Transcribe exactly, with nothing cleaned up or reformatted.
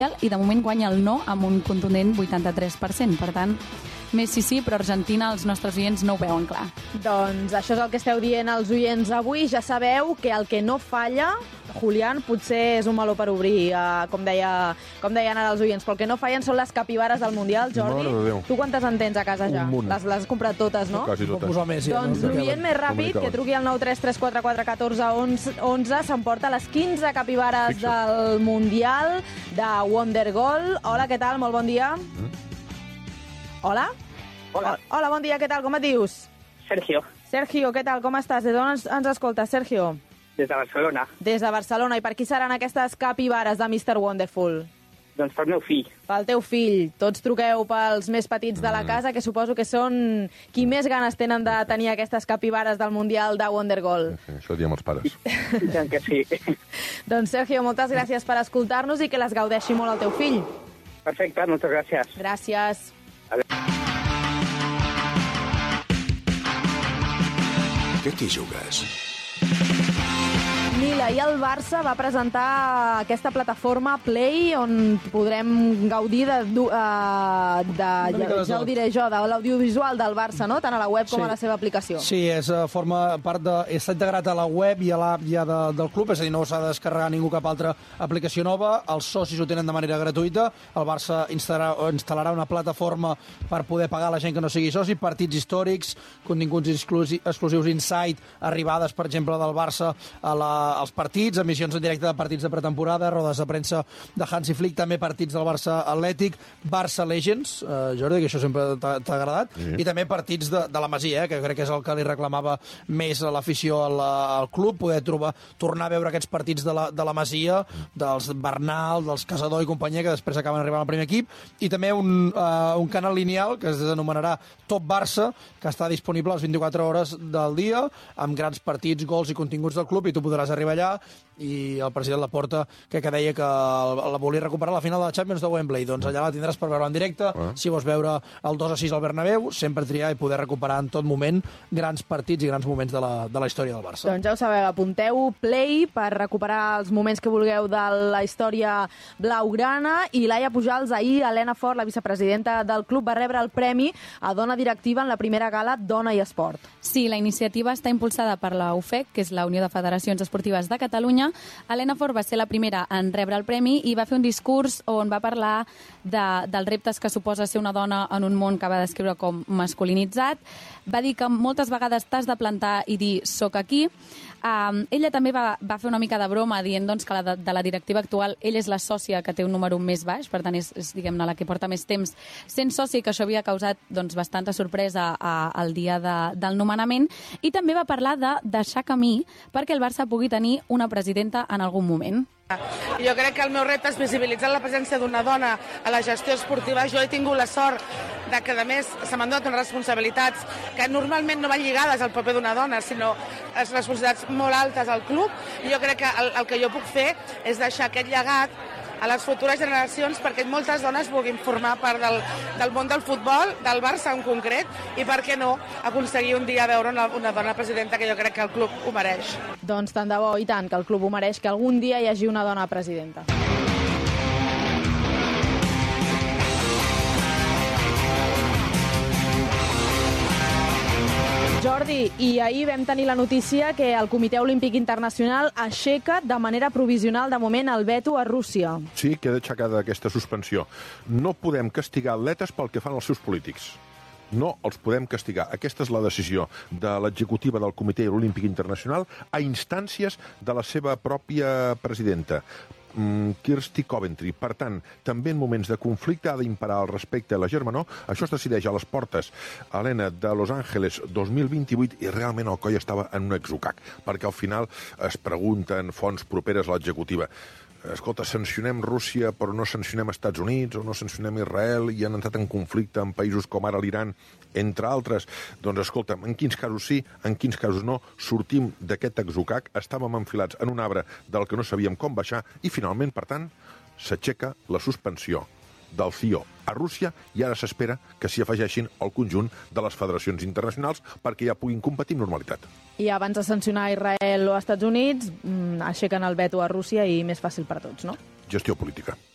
i de moment guanya el no amb un contundent vuitanta-tres per cent. Per tant, Messi sí, però Argentina els nostres oients no ho veuen clar. Doncs això és el que esteu dient als oients avui. Ja sabeu que el que no falla, Julián, potser és un meló per obrir, eh, com, deia, com deien ara els oients, però el que no fallen són les capibares del Mundial, Jordi. Tu quantes en tens a casa ja? Les, les has comprat totes, no? Quasi totes. Messi, doncs no? L'oient més ràpid, que truqui al nou tres tres quatre quatre un quatre onze, s'emporta les quinze capibares Fixa. del Mundial de Wondergoal. Hola, què tal? Molt bon dia. Mm. Hola? Hola. Hola, bon dia, què tal? Com et dius? Sergio. Sergio, què tal? Com estàs? Des d'on ens, ens escoltes, Sergio? Des de Barcelona. Des de Barcelona. I per qui seran aquestes capibares de mister Wonderful? Doncs pel meu fill. Pel teu fill. Tots truqueu pels més petits de la casa, que suposo que són qui més ganes tenen de tenir aquestes capibares del Mundial de Wondergoal. Sí, això diem els pares. Ja que sí. Doncs, Sergio, moltes gràcies per escoltar-nos i que les gaudeixi molt el teu fill. Perfecte, moltes gràcies. Gràcies. Què t'hi jugues? Mila, i el Barça va presentar aquesta plataforma Play, on podrem gaudir de, de, de ja, ja ho diré jo, de l'audiovisual del Barça, no? Tant a la web com sí. a la seva aplicació. Sí, és, forma part de, està integrat a la web i a l'app ja de, del club, és a dir, no s'ha de descarregar ningú cap altra aplicació nova, els socis ho tenen de manera gratuïta, el Barça instal·larà, instal·larà una plataforma per poder pagar a la gent que no sigui soci, partits històrics, continguts exclusius, exclusius Insight, arribades, per exemple, del Barça a la els partits, emissions en directe de partits de pretemporada, rodes de premsa de Hansi Flick, també partits del Barça Atlètic, Barça Legends, eh, Jordi, que això sempre t'ha agradat, sí. I també partits de, de la Masia, eh, que crec que és el que li reclamava més a l'afició al, al club, poder trobar, tornar a veure aquests partits de la, de la Masia, dels Bernal, dels Casador i companyia, que després acaben arribant al primer equip, i també un, uh, un canal lineal que es denominerà Top Barça, que està disponible a les vint-i-quatre hores del dia, amb grans partits, gols i continguts del club, i tu podràs arribar allà, i el president Laporta que, que deia que la volia recuperar a la final de la Champions de Wembley, doncs allà la tindràs per veure en directe, ah. si vols veure el dos a sis al Bernabéu, sempre triar i poder recuperar en tot moment grans partits i grans moments de la, de la història del Barça. Doncs ja ho sabeu, apunteu Play per recuperar els moments que vulgueu de la història blaugrana. I Laia Pujals, ahir Helena Fort, la vicepresidenta del club, va rebre el premi a dona directiva en la primera gala Dona i Esport. Sí, la iniciativa està impulsada per la U F E C, que és la Unió de Federacions Esportives de Catalunya. Helena Fort va ser la primera en rebre el premi i va fer un discurs on va parlar de, dels reptes que suposa ser una dona en un món que va descriure com masculinitzat. Va dir que moltes vegades t'has de plantar i dir soc aquí. Um, ella també va, va fer una mica de broma dient doncs, que la de, de la directiva actual ella és la sòcia que té un número més baix, per tant és, és diguem-ne la que porta més temps sent sòcia, i que això havia causat doncs, bastanta sorpresa a, al dia de, del nomenament. I també va parlar de deixar camí perquè el Barça pugui tenir una presidenta en algun moment. Jo crec que el meu repte és visibilitzar la presència d'una dona a la gestió esportiva. Jo he tingut la sort de que, a més, se m'han donat unes responsabilitats que normalment no van lligades al paper d'una dona, sinó les responsabilitats molt altes al club. I jo crec que el, el que jo puc fer és deixar aquest llegat a les futures generacions perquè moltes dones vulguin formar part del, del món del futbol, del Barça en concret, i per què no aconseguir un dia veure una, una dona presidenta, que jo crec que el club ho mereix. Doncs tant de bo, i tant, que el club ho mereix, que algun dia hi hagi una dona presidenta. Jordi, i ahir vam tenir la notícia que el Comitè Olímpic Internacional aixeca de manera provisional de moment el veto a Rússia. Sí, queda aixecada aquesta suspensió. No podem castigar atletes pel que fan els seus polítics. No els podem castigar. Aquesta és la decisió de l'executiva del Comitè Olímpic Internacional a instàncies de la seva pròpia presidenta, Kirsty Coventry. Per tant, també en moments de conflicte ha d'imparar el respecte a la germanor. Això es decideix a les portes, Helena, de Los Angeles dos mil vint-i-vuit, i realment el coll estava en un exocac, perquè al final es pregunten fonts properes a l'executiva: escolta, sancionem Rússia però no sancionem Estats Units o no sancionem Israel, i han entrat en conflicte amb països com ara l'Iran, entre altres. Doncs escolta, en quins casos sí, en quins casos no, sortim d'aquest exocac, estàvem enfilats en un arbre del que no sabíem com baixar, i finalment, per tant, s'aixeca la suspensió del C I O a Rússia, i ara s'espera que s'hi afegeixin el conjunt de les federacions internacionals perquè ja puguin competir amb normalitat. I abans de sancionar Israel o Estats Units, aixequen el veto a Rússia i més fàcil per a tots, no? Gestió política.